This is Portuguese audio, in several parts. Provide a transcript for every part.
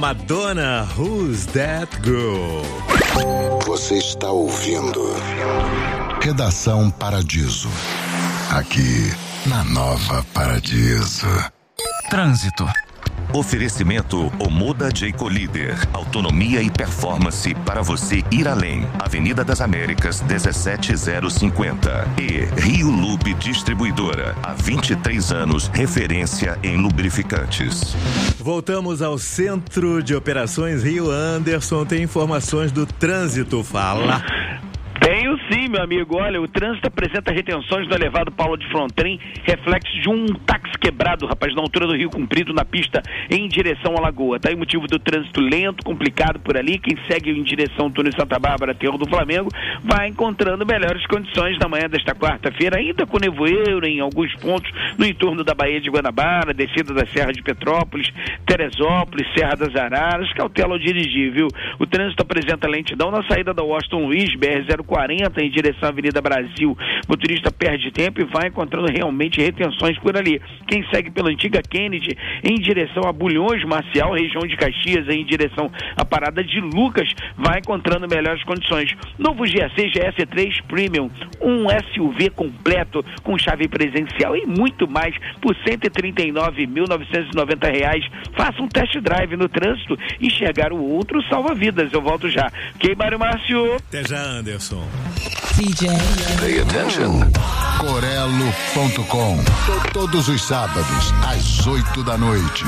Madonna, Who's That Girl? Você está ouvindo Redação Paradiso, aqui na Nova Paradiso. Trânsito. Oferecimento Omoda Jayco Líder. Autonomia e performance para você ir além. Avenida das Américas, 17050. E Rio Lube Distribuidora. Há 23 anos, referência em lubrificantes. Voltamos ao Centro de Operações Rio. Anderson tem informações do trânsito. Fala. Tenho sim, meu amigo. Olha, o trânsito apresenta retenções no elevado Paulo de Fronten, reflexo de um táxi quebrado, rapaz, na altura do Rio Comprido, na pista em direção à Lagoa. Tá aí o motivo do trânsito lento, complicado por ali. Quem segue em direção ao túnel Santa Bárbara, Terro do Flamengo, vai encontrando melhores condições na manhã desta quarta-feira, ainda com nevoeiro em alguns pontos no entorno da Baía de Guanabara, descida da Serra de Petrópolis, Teresópolis, Serra das Araras. Cautela ao dirigir, viu? O trânsito apresenta lentidão na saída da Washington Luiz, BR-040, em direção à Avenida Brasil. O motorista perde tempo e vai encontrando realmente retenções por ali. Quem segue pela antiga Kennedy em direção a Bulhões Marcial, região de Caxias, em direção à Parada de Lucas, vai encontrando melhores condições. Novo GAC GS3 Premium, um SUV completo com chave presencial e muito mais por R$ 139.990. Faça um test drive no trânsito e chegar o outro salva-vidas. Eu volto já. Ok, Mário Márcio? Até já, Anderson. DJ. Pay attention. Corelo.com. Todos os sábados, às 8 da noite.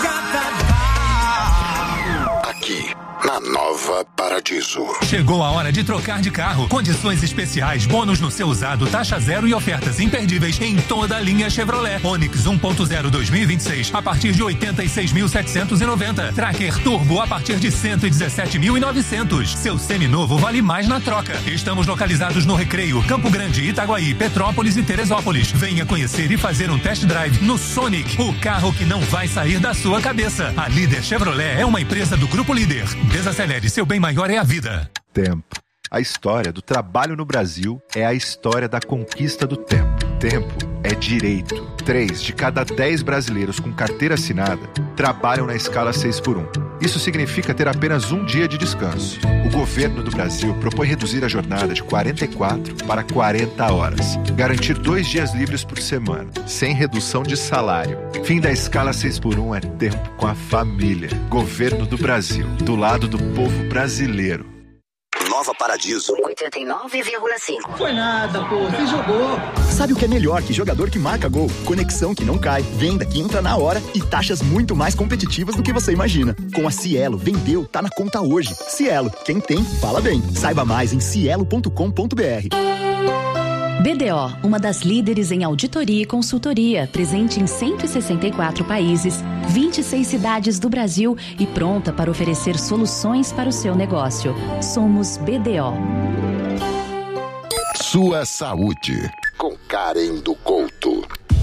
Aqui, na Nova Paradiso. Chegou a hora de trocar de carro. Condições especiais, bônus no seu usado, taxa zero e ofertas imperdíveis em toda a linha Chevrolet. Onix 1.0 2026 a partir de 86.790. Tracker Turbo a partir de 117.900. Seu seminovo vale mais na troca. Estamos localizados no Recreio, Campo Grande, Itaguaí, Petrópolis e Teresópolis. Venha conhecer e fazer um test drive no Sonic, o carro que não vai sair da sua cabeça. A Líder Chevrolet é uma empresa do Grupo Líder. Desacelere, seu bem maior é a vida. Tempo. A história do trabalho no Brasil é a história da conquista do tempo. Tempo é direito. 3 de cada 10 brasileiros com carteira assinada trabalham na escala 6x1. Isso significa ter apenas um dia de descanso. O governo do Brasil propõe reduzir a jornada de 44 para 40 horas. Garantir 2 dias livres por semana, sem redução de salário. Fim da escala 6x1 é tempo com a família. Governo do Brasil, do lado do povo brasileiro. Nova Paradiso 89,5. Foi nada, pô, você jogou. Sabe o que é melhor que jogador que marca gol? Conexão que não cai, venda que entra na hora e taxas muito mais competitivas do que você imagina. Com a Cielo, vendeu, tá na conta hoje. Cielo, quem tem, fala bem. Saiba mais em cielo.com.br. BDO, uma das líderes em auditoria e consultoria, presente em 164 países, 26 cidades do Brasil e pronta para oferecer soluções para o seu negócio. Somos BDO. Sua Saúde, com Karen do Couto.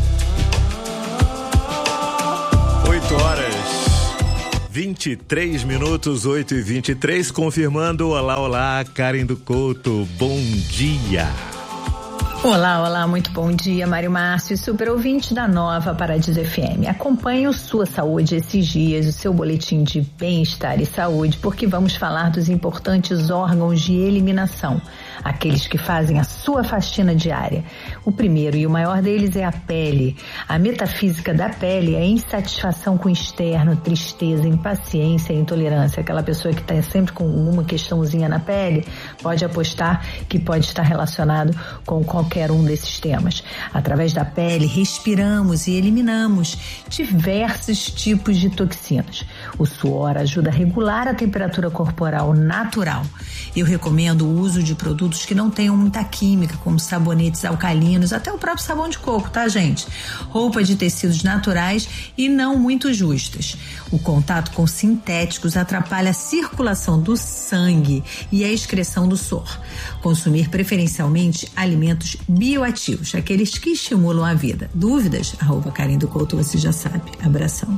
8h23, 8h23, confirmando. Olá, Karen do Couto, bom dia. Olá, muito bom dia, Mário Márcio, super ouvinte da Nova Paradiso FM. Acompanhe o Sua Saúde esses dias, o seu boletim de bem-estar e saúde, porque vamos falar dos importantes órgãos de eliminação, aqueles que fazem a sua faxina diária. O primeiro e o maior deles é a pele. A metafísica da pele é a insatisfação com o externo, tristeza, impaciência e intolerância. Aquela pessoa que está sempre com uma questãozinha na pele, pode apostar que pode estar relacionado com qualquer um desses temas. Através da pele, respiramos e eliminamos diversos tipos de toxinas. O suor ajuda a regular a temperatura corporal natural. Eu recomendo o uso de produtos que não tenham muita química, como sabonetes alcalinos, até o próprio sabão de coco, tá, gente? Roupa de tecidos naturais e não muito justas. O contato com sintéticos atrapalha a circulação do sangue e a excreção do suor. Consumir preferencialmente alimentos bioativos, aqueles que estimulam a vida. Dúvidas? @Karen do Couto, você já sabe. Abração.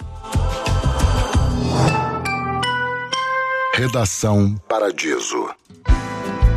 Redação Paradiso.